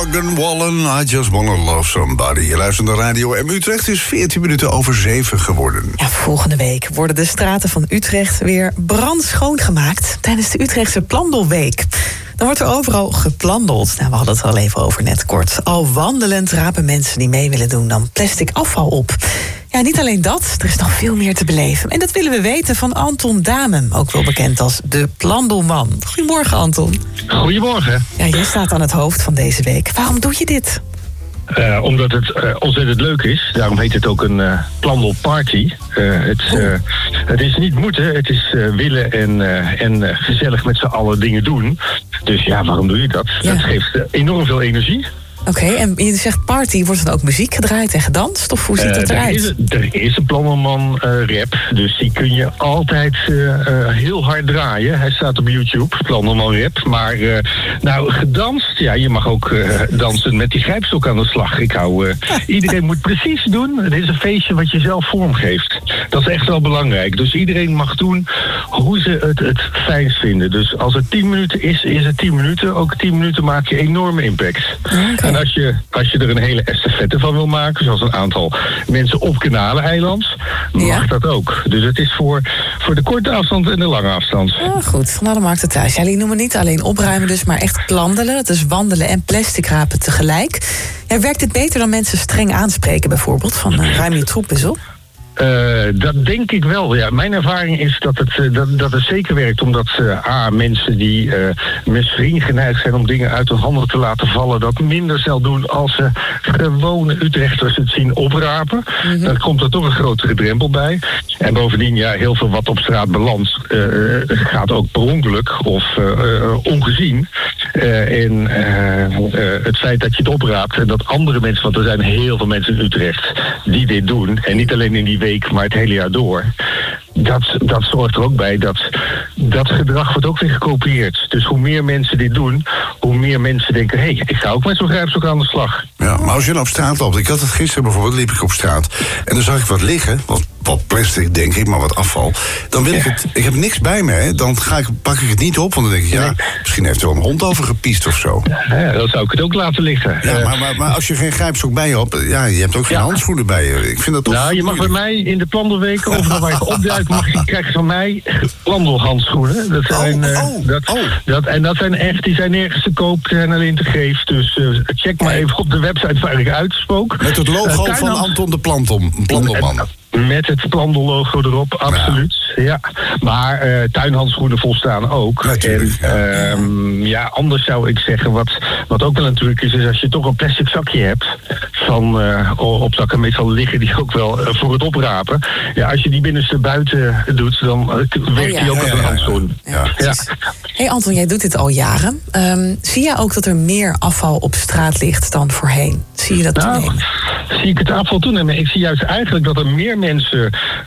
Morgan Wallen, I Just Wanna Love Somebody. Je luistert naar Radio M. Utrecht is 14 minuten over 7 geworden. Ja, volgende week worden de straten van Utrecht weer brandschoon gemaakt tijdens de Utrechtse Plandelweek. Dan wordt er overal geplandeld. Nou, we hadden het er al even over net kort. Al wandelend rapen mensen die mee willen doen dan plastic afval op. Ja, niet alleen dat, er is nog veel meer te beleven. En dat willen we weten van Anton Damem, ook wel bekend als de Plandelman. Goedemorgen, Anton. Goedemorgen. Ja, jij staat aan het hoofd van deze week. Waarom doe je dit? Omdat het ontzettend leuk is. Daarom heet het ook een plandelparty. Het is niet moeten, het is willen en gezellig met z'n allen dingen doen. Dus ja, waarom doe je dat? Ja. Dat geeft enorm veel energie. Oké, en je zegt party, wordt dan ook muziek gedraaid en gedanst? Of hoe ziet dat eruit? Er is een Plandelman rap, dus die kun je altijd heel hard draaien. Hij staat op YouTube, Plandelman rap. Maar gedanst, ja, je mag ook dansen met die grijpstok aan de slag. Iedereen moet precies doen. Het is een feestje wat je zelf vormgeeft. Dat is echt wel belangrijk. Dus iedereen mag doen hoe ze het fijnst vinden. Dus als het 10 minuten is, is het 10 minuten. Ook 10 minuten maak je enorme impact. Okay. En als je er een hele estafette van wil maken, zoals een aantal mensen op Kanaleneiland, mag dat ook. Dus het is voor de korte afstand en de lange afstand. Oh, goed, nou dan maakt het thuis. Jullie noemen niet alleen opruimen dus, maar echt plandelen. Dat is wandelen en plastic rapen tegelijk. Ja, werkt het beter dan mensen streng aanspreken bijvoorbeeld? Van ruim je troep eens op? Dat denk ik wel. Ja, mijn ervaring is dat het zeker werkt, omdat mensen die misschien geneigd zijn om dingen uit hun handen te laten vallen, dat minder snel doen als ze gewone Utrechters het zien oprapen. Mm-hmm. Dan komt er toch een grotere drempel bij. En bovendien, ja, heel veel wat op straat belandt gaat ook per ongeluk of ongezien. Het feit dat je het opraapt en dat andere mensen, want er zijn heel veel mensen in Utrecht die dit doen, en niet alleen in die week, maar het hele jaar door. Dat zorgt er ook bij dat gedrag wordt ook weer gekopieerd. Dus hoe meer mensen dit doen, hoe meer mensen denken, hé, ik ga ook met zo'n grijpstok aan de slag. Ja, maar als je nou op straat loopt, ik had het gisteren bijvoorbeeld, liep ik op straat en dan zag ik wat liggen, wat plastic denk ik, maar wat afval. Dan wil ik heb niks bij me, hè. Dan pak ik het niet op, want dan denk ik, misschien heeft er wel een hond over gepiest of zo. Ja, dan zou ik het ook laten liggen. Ja, maar als je geen grijpstok bij je hebt, je hebt ook geen handschoenen bij je. Ik vind dat toch. Nou, je mag bij mij in de Plandelweek, overal waar je opduikt, krijg je van mij plandelhandschoenen. Dat zijn echt, die zijn nergens te koop, die zijn alleen te geef. Dus check maar even op de website waar ik uitspook. Met het logo van Anton de Plandelman. Met het plandellogo erop, absoluut. Ja. Maar tuinhandschoenen volstaan ook. En anders zou ik zeggen, wat ook wel een truc is als je toch een plastic zakje hebt van op zakken, meestal liggen die ook wel voor het oprapen. Ja, als je die binnenste buiten doet, dan werkt die ook als een handschoen. Ja. Hey Anton, jij doet dit al jaren. Zie jij ook dat er meer afval op straat ligt dan voorheen? Zie je dat toenemen? Zie ik het afval toenemen? Ik zie juist eigenlijk dat er meer mensen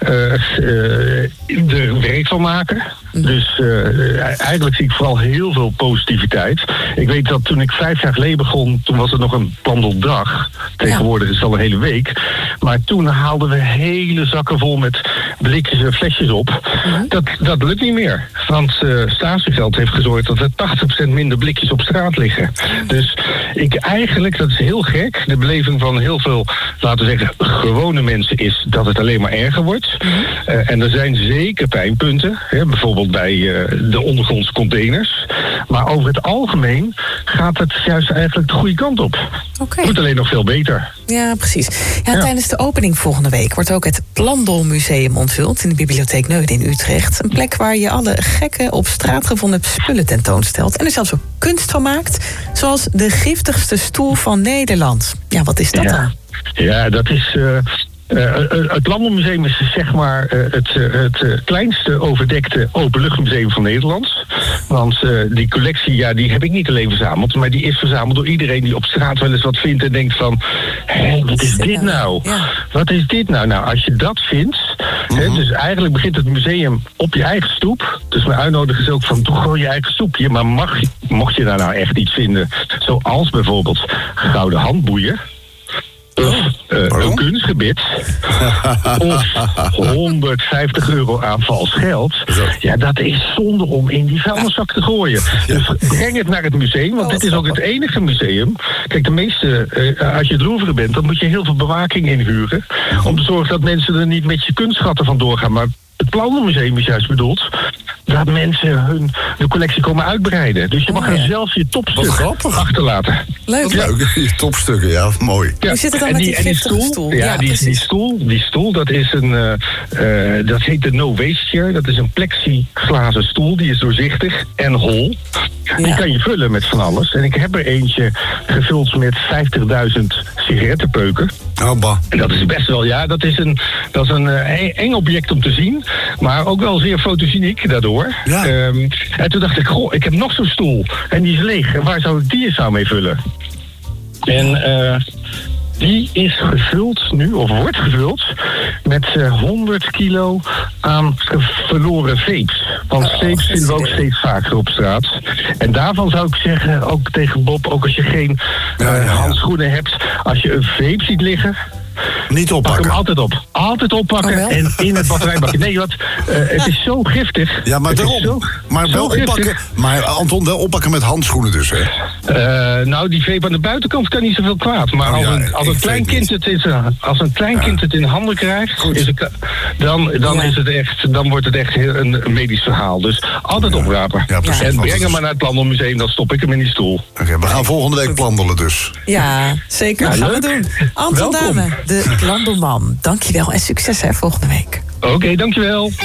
er werk van maken. Dus eigenlijk zie ik vooral heel veel positiviteit. Ik weet dat toen ik 5 jaar geleden begon, toen was het nog een plandeldag. Tegenwoordig is het al een hele week. Maar toen haalden we hele zakken vol met blikjes en flesjes op. Dat lukt niet meer. Want statiegeld heeft gezorgd dat er 80% minder blikjes op straat liggen. Dus dat is heel gek. De beleving van heel veel, laten we zeggen, gewone mensen is dat het alleen maar erger wordt. En er zijn zeker pijnpunten. Bijvoorbeeld bij de ondergrondse containers. Maar over het algemeen gaat het juist eigenlijk de goede kant op. Het moet alleen nog veel beter. Ja, precies. Ja, tijdens de opening volgende week wordt ook het Plandelmuseum onthuld in de Bibliotheek Neuden in Utrecht. Een plek waar je alle gekke op straat gevonden spullen tentoonstelt. En er zelfs ook kunst van maakt. Zoals de giftigste stoel van Nederland. Ja, wat is dat dan? Ja, dat is het Plandelmuseum is zeg maar het kleinste overdekte openluchtmuseum van Nederland. Want die collectie, die heb ik niet alleen verzameld, maar die is verzameld door iedereen die op straat wel eens wat vindt en denkt van, wat is dit nou? Ja. Wat is dit nou? Nou, als je dat vindt, dus eigenlijk begint het museum op je eigen stoep. Dus mijn uitnodiging is ook van, doe gewoon je eigen stoepje. Maar mocht je daar nou echt iets vinden, zoals bijvoorbeeld gouden handboeien, een kunstgebit of 150 euro aan vals geld. Ja, dat is zonde om in die vuilniszak te gooien. Dus breng het naar het museum, want dit is ook het enige museum. Kijk, de meeste, als je het Louvre bent, dan moet je heel veel bewaking inhuren. Om te zorgen dat mensen er niet met je kunstschatten vandoor gaan. Maar het Plandelmuseum is juist bedoeld dat mensen de collectie komen uitbreiden. Dus je mag er zelf je topstukken achterlaten. Leuk. Ja, je topstukken, ja, mooi. Ja. Hoe zit het dan met die giftige stoel? Ja, die stoel, dat is dat heet de No Waste Chair. Dat is een plexiglazen stoel, die is doorzichtig en hol. Ja. Die kan je vullen met van alles. En ik heb er eentje gevuld met 50.000 sigarettenpeuken. Oh, bah. En dat is best wel, dat is een eng object om te zien. Maar ook wel zeer fotogeniek daardoor. Ja. En toen dacht ik, ik heb nog zo'n stoel. En die is leeg. En waar zou ik die eens mee vullen? En die is gevuld nu, of wordt gevuld, met 100 kilo aan verloren vapes. Want vapes vinden we ook steeds vaker op straat. En daarvan zou ik zeggen, ook tegen Bob, ook als je geen handschoenen hebt, als je een vape ziet liggen, niet oppakken. Pak hem altijd op. Altijd oppakken en in het batterijbakje. Nee, het is zo giftig. Ja, maar daarom. Maar wel oppakken. Maar Anton, wel oppakken met handschoenen dus, hè? Die vape aan de buitenkant kan niet zoveel kwaad. Maar als een klein kind het in handen krijgt, dan wordt het echt een medisch verhaal. Dus altijd oprapen. Ja, precies, en breng hem maar naar het Plandelmuseum, dan stop ik hem in die stoel. Oké, we gaan volgende week plandelen dus. Ja, zeker. Gaan we doen. Anton Dame, de Plandelman. Dankjewel en succes volgende week. Oké, dankjewel.